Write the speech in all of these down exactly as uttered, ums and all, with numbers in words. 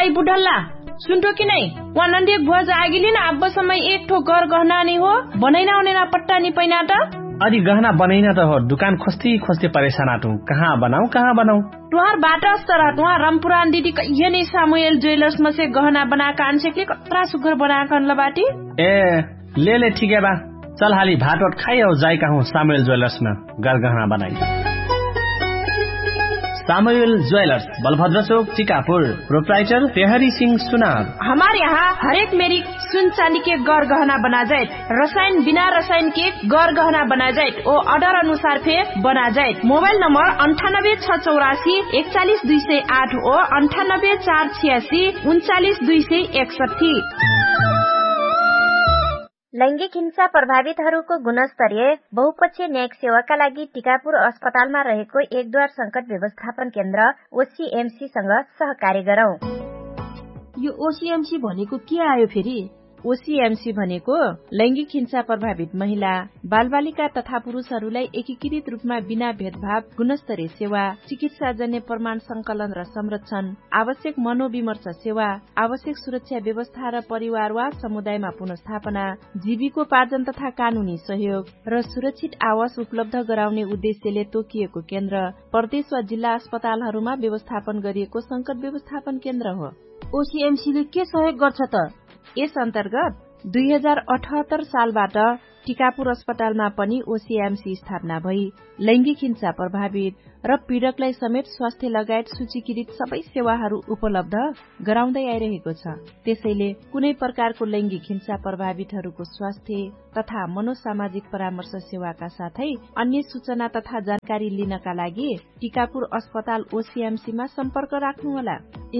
I बुढल्ला सुनतो कि नहीं वहाँ नंदी भुआ जाएगी ना अब समय एक ठो घर गहना नहीं हो बनैना उनेना पट्टा नहीं पैना था अरे गहना बनैना तो हो दुकान खोजती खोजती परेशान आटू कहाँ बनाऊ कहाँ बनाऊ तुहार बाटा अस्तर तुहार रामपुरान दीदी ये नहीं सामुएल ज्वेलर्स में से गहना बना कान से के कतरा सुगर बना कान लबाटी ए ले ले ठीक है बा चल हाली भात वाट खाई और जाई कहूँ सामुएल ज्वेलर्स में घर गहना बनाई सामुएल ज्वेलर्स बलभद्र चौक टीकापुर प्रोप्राइटर पेहरी सिंह सुनार। हमारे यहाँ हरेक मेरी सुन चांदी के गौर गहना बना जाए रसायन बिना रसायन के गौर गहना बना जाए और ऑर्डर अनुसार फे बना जाए। मोबाइल नंबर अंठानब्बे छह चौरासी इकतालीस दुई सौ आठ और अंठानब्बे चार छियासी उनचालीस दुई सौ इकसठी। लैंगिक हिंसा प्रभावितहरूको गुणस्तरीय बहुपक्षीय न्यायिक सेवाका लागि टीकापुर अस्पतालमा रहेको एकद्वार संकट व्यवस्थापन केन्द्र ओसीएमसी सँग सहकार्य गरौं। यो ओसीएमसी भनेको के आयो फेरि? ओसीएमसी भनेको लैंगिक हिंसा प्रभावित महिला बालबालिका तथा पुरुषहरूलाई एकीकृत रूपमा बिना भेदभाव गुणस्तरीय सेवा चिकित्साजन्य प्रमाण संकलन र संरक्षण आवश्यक मनोविमर्श सेवा आवश्यक सुरक्षा व्यवस्था र परिवार वा समुदायमा पुनर्स्थापना जीविकोपार्जन तथा कानूनी सहयोग र सुरक्षित आवास उपलब्ध गराउने उद्देश्यले तोकिएको केन्द्र प्रदेश वा जिल्ला अस्पतालहरूमा व्यवस्थापन गरिएको संकट व्यवस्थापन केन्द्र हो। ओसीएमसीले के सहयोग गर्छ त? यस अन्तर्गत दुई हजार अठहत्तर सालबाट टीकापुर अस्पतालमा पनि ओसीएमसी स्थापना भई लैंगिक हिंसा प्रभावित र पीड़कलाई समेत स्वास्थ्य लगायत सूचीकृत सबै सेवाहरू उपलब्ध गराउँदै आइरहेको छ। त्यसैले कुनै प्रकारको लैंगिक हिंसा प्रभावितहरूको स्वास्थ्य तथा मनोसामाजिक परामर्श सेवाका साथै अन्य सूचना तथा जानकारी लिनका लागि टीकापुर अस्पताल ओसीएमसीमा सम्पर्क राख्नुहोला।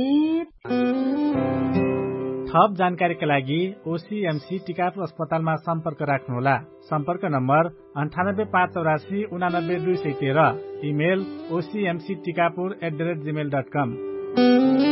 थप जानकारीका लागि ओसीएमसी टीकापुर अस्पतालमा सम्पर्क राख्नुहोला। सम्पर्क नम्बर अन्ठानब्बे पाँच चौरासी उनानब्बे दुई सय तेह्र। Email ओसीएमसी Tikapur at the rate Gmail dot com.